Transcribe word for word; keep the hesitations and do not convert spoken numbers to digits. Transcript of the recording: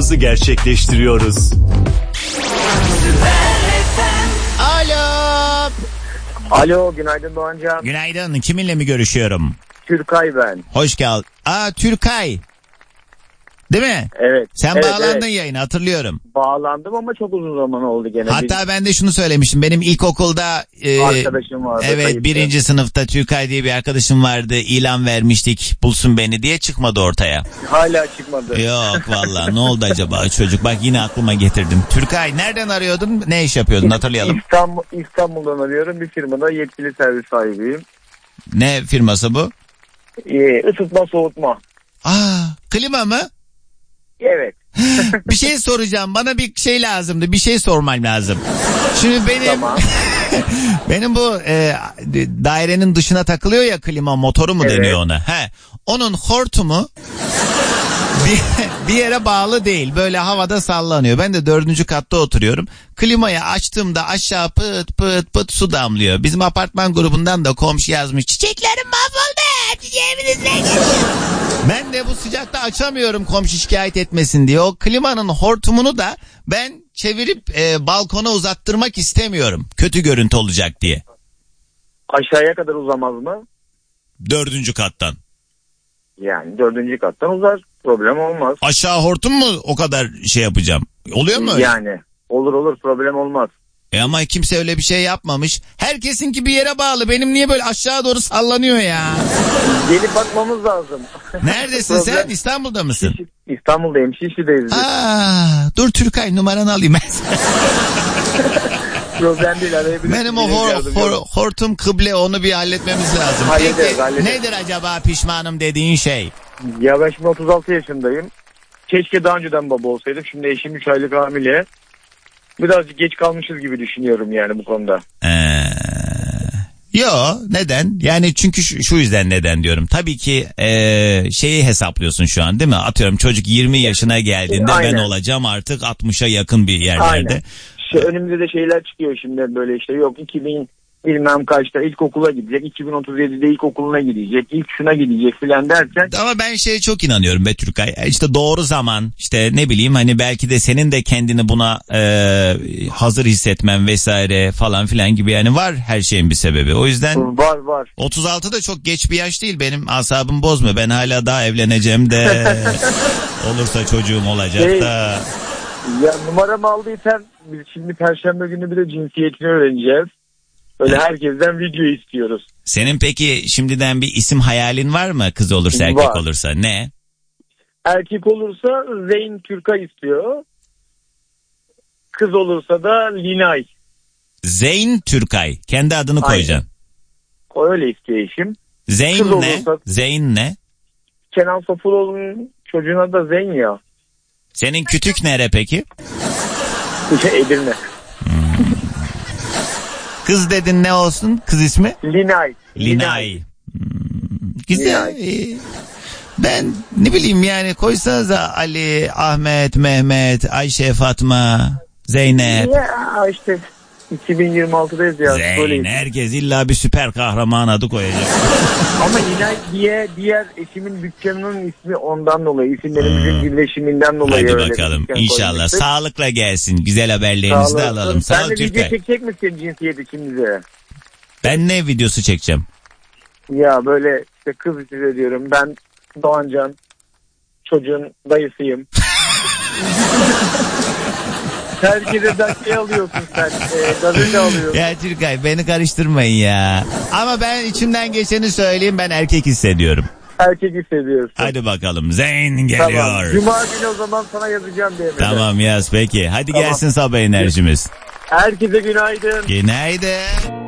planımızı gerçekleştiriyoruz. Alo. Alo, günaydın Doğancan. Günaydın. Kiminle mi görüşüyorum? Türkay ben. Hoş geldin. Aa, Türkay. Değil mi? Evet. Sen evet, bağlandın evet. yayına, hatırlıyorum. Bağlandım ama çok uzun zaman oldu gene. Hatta ben de şunu söylemiştim. Benim ilkokulda e, arkadaşım vardı. evet kayıptı. birinci sınıfta Türkay diye bir arkadaşım vardı. İlan vermiştik, bulsun beni diye, çıkmadı ortaya. Hala çıkmadı. Yok vallahi, ne oldu acaba çocuk? Bak yine aklıma getirdim. Türkay, nereden arıyordun? Ne iş yapıyordun, hatırlayalım. İstanbul, İstanbul'dan arıyorum. Bir firmada yetkili servis sahibiyim. Ne firması bu? Ee, ısıtma soğutma. Aa, klima mı? Evet. Bir şey soracağım. Bana bir şey lazımdı. Bir şey sormam lazım. Şimdi benim Tamam. benim bu e, dairenin dışına takılıyor ya klima, motoru mu Evet. deniyor ona? He. Onun hortumu bir, bir yere bağlı değil. Böyle havada sallanıyor. Ben de dördüncü katta oturuyorum. Klimayı açtığımda aşağı pıt pıt pıt su damlıyor. Bizim apartman grubundan da komşu yazmış. Çiçeklerim mahvoldu. Hepsi evinizden geliyor. Ben de bu sıcakta açamıyorum komşu şikayet etmesin diye. O klimanın hortumunu da ben çevirip e, balkona uzattırmak istemiyorum. Kötü görüntü olacak diye. Aşağıya kadar uzamaz mı? Dördüncü kattan. Yani dördüncü kattan uzar. Problem olmaz. Aşağı hortum mu o kadar şey yapacağım? Oluyor mu öyle? Yani olur olur, problem olmaz. E ama kimse öyle bir şey yapmamış. Herkesinki bir yere bağlı. Benim niye böyle aşağı doğru sallanıyor ya? Gelip bakmamız lazım. Neredesin sen? Problem- İstanbul'da mısın? Şiş- İstanbul'dayım. Şişli'deyiz. biz. Aa, dur Türkay, numaranı alayım ben. Problem değil, arayabilirsiniz. Benim o hor, hor, hortum kıble, onu bir halletmemiz lazım. Hallederiz, Peki hallederiz. nedir acaba pişmanım dediğin şey? Ya ben şimdi otuz altı yaşındayım. Keşke daha önceden baba olsaydım. Şimdi eşim üç aylık hamile. Birazcık geç kalmışız gibi düşünüyorum yani bu konuda. Ee, yo, neden? Yani çünkü şu, şu yüzden neden diyorum. Tabii ki ee, şeyi hesaplıyorsun şu an değil mi? Atıyorum çocuk yirmi yaşına geldiğinde Aynen. ben olacağım artık altmışa yakın bir yerlerde. Aynen. İşte önümüzde de şeyler çıkıyor şimdi, böyle işte yok iki bin bilmem kaçta ilkokula gidecek, iki bin otuz yedide ilkokuluna gidecek, ilk şuna gidecek filan derken. Ama ben şeye çok inanıyorum be Türkay. İşte doğru zaman, işte ne bileyim, hani belki de senin de kendini buna e, hazır hissetmen vesaire falan filan gibi, yani var her şeyin bir sebebi. O yüzden Var var. otuz altı da çok geç bir yaş değil, benim asabım bozma. Ben hala daha evleneceğim de olursa çocuğum olacak Hey. da. Ya numaramı aldıysan biz şimdi perşembe günü bir de cinsiyetini öğreneceğiz. Öyle herkesten video istiyoruz. Senin peki şimdiden bir isim hayalin var mı? Kız olursa, erkek Var. olursa ne? Erkek olursa Zeyn Türkay istiyor. Kız olursa da Linay. Zeyn Türkay. Kendi adını Aynen. koyacaksın. O öyle istiyor eşim. Zeyn Kız ne? olursa- Zeyn ne? Kenan Sofuloğlu'nun çocuğuna da Zeyn ya. Senin kütük nere peki? Edirne. Kız dedin, ne olsun kız ismi? Linay. Linay. Hmm, güzel. Ben ne bileyim yani, koysanıza Ali, Ahmet, Mehmet, Ayşe, Fatma, Zeynep. Ya işte iki bin yirmi altıdayız ya. Zeyn, Böyleyiz. herkes illa bir süper kahraman adı koyacak. Ama Linay diye diğer eşimin dükkanının ismi ondan dolayı. İsimlerimizin birleşiminden dolayı. Hadi öyle bakalım dükkan inşallah koymuştuk. sağlıkla gelsin. Güzel haberlerinizi de Sağ olasın. alalım. Sağ Sen ol de video Türkay. çekecek misin cinsiyet için bize? Ben ne videosu çekeceğim? Ya böyle işte kız size diyorum. Ben Doğancan. Çocuğun dayısıyım. Herkese dakika alıyorsun sen. E, gazete alıyorsun. Ya Türkay, beni karıştırmayın ya. Ama ben içimden geçeni söyleyeyim, ben erkek hissediyorum. Erkek hissediyorsun. Hadi bakalım, Zeyn Tamam. geliyor. Cuma günü o zaman sana yazacağım diye. Tamam yaz peki. Hadi Tamam. gelsin sabah enerjimiz. Herkese günaydın. Günaydın.